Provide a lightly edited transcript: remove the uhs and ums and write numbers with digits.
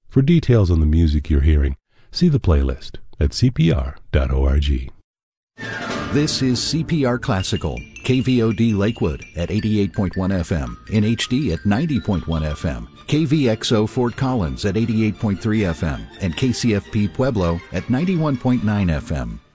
For details on the music you're hearing, see the playlist at cpr.org. This is CPR Classical, KVOD Lakewood at 88.1 FM, in HD at 90.1 FM, KVXO Fort Collins at 88.3 FM, and KCFP Pueblo at 91.9 FM.